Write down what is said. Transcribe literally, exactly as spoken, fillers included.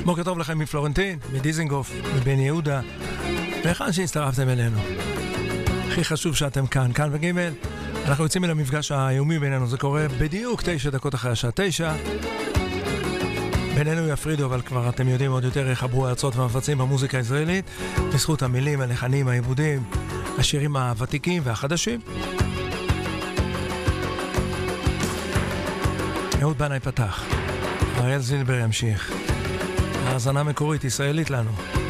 בוקר טוב לכם מפלורנטין, מדיזנגוף, מבן יהודה, ואיכן שהצטרפתם אלינו. הכי חשוב שאתם כאן, כאן בגימל. אנחנו יוצאים אל המפגש היומי בינינו, זה קורה בדיוק תשע דקות אחרי השעה תשע. בינינו יפרידו, אבל כבר אתם יודעים עוד יותר איך חברו הארצות והמפצים במוזיקה הישראלית, בזכות המילים, הלחנים, העיבודים, השירים הוותיקים והחדשים. אהוד בנאי פתח, אריאל זילבר ימשיך. האזנה מקורית ישראלית לנו.